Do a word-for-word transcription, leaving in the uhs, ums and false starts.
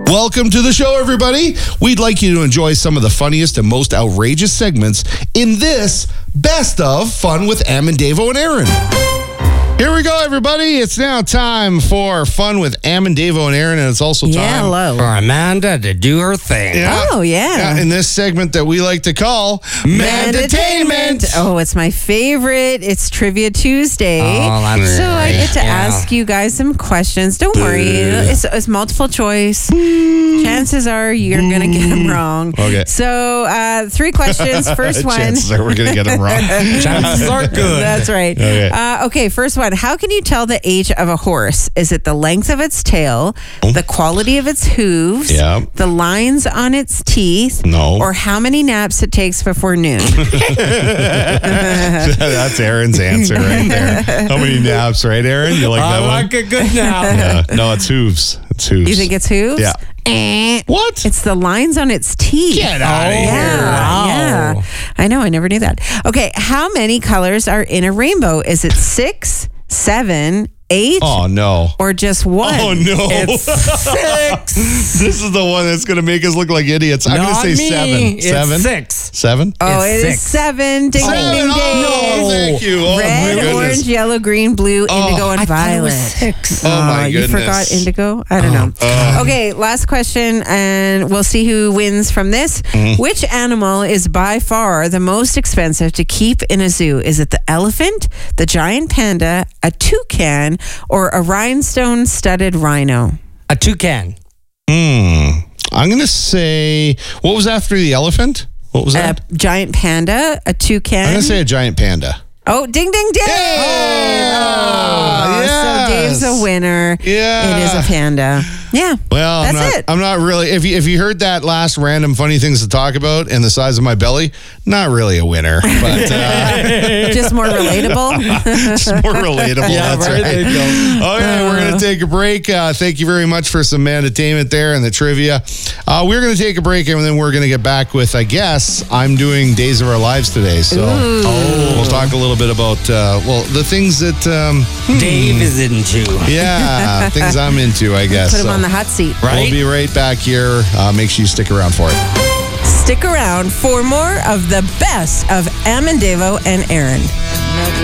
Welcome to the show, everybody. We'd like you to enjoy some of the funniest and most outrageous segments in this Best of Fun with Am and Davo and Aaron. Here we go, everybody. It's now time for Fun with Am and Davo and Aaron, and it's also time Yeah, hello. for Amanda to do her thing. Yeah. Oh, yeah. Yeah, in this segment that we like to call Mandatainment. Oh, it's my favorite. It's Trivia Tuesday. Oh, that's so I get to great. ask you guys some questions. Don't worry. It's, it's multiple choice. Chances are you're going to get them wrong. Okay. So uh, three questions. First one. Chances are we're going to get them wrong. Chances are good. That's right. Okay. Uh, okay, first one. How can you tell the age of a horse? Is it the length of its tail, the quality of its hooves, Yeah. the lines on its teeth, No. or how many naps it takes before noon? That's Aaron's answer right there. How many naps, right, Aaron? You like I that like one? a good now. Yeah. No, it's hooves. It's hooves. You think it's hooves? Yeah. Eh. What? It's the lines on its teeth. Get outta yeah, here. Wow. Yeah. I know. I never knew that. Okay. How many colors are in a rainbow? Is it six, seven, eight, Oh, no. or just one? Oh, no. It's six. This is the one that's going to make us look like idiots. I'm going to Not say me. seven. It's Seven? six. Seven? Oh, It's it is six. seven. Ding, Seven. ding, ding, ding. Oh, thank you. Oh, my Red, goodness. orange, yellow, green, blue, Oh, indigo, and I thought it violet. was six. Oh, my Uh, You goodness. forgot indigo? I don't know. uh. Okay, last question, and we'll see who wins from this. Mm-hmm. Which animal is by far the most expensive to keep in a zoo? Is it the elephant, the giant panda, a toucan, or a rhinestone-studded rhino? A toucan. Hmm. I'm going to say, what was after the elephant? What was A that? giant panda, a toucan. I'm going to say a giant panda. Oh, ding, ding, ding! Yay! Oh, Yes. So Dave's a winner. Yeah. It is a panda. Yeah. Well, That's I'm not, it. I'm not really. If you if you heard that last random funny things to talk about and the size of my belly, not really a winner, but uh, Just more relatable. just more relatable. Yeah, that's right. right. There you go. Okay, we're gonna take a break. Uh, thank you very much for some mandatainment there and the trivia. Uh, we're gonna take a break and then we're gonna get back with. I guess I'm doing Days of Our Lives today, so we'll talk a little bit about uh, well the things that um, Dave is into. yeah things I'm into. I guess. Put him So on the hot seat. We'll be right back here. Uh, make sure you stick around for it. Stick around for more of the best of Am and Davo and Aaron.